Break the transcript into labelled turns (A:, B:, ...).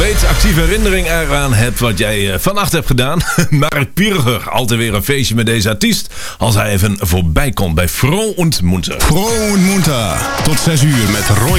A: weet, actieve herinnering eraan hebt wat jij vannacht hebt gedaan. Mark Pirger, altijd weer een feestje met deze artiest. Als hij even voorbij komt bij Froh und Munter.
B: Froh und Munter. Tot 6 uur met Roy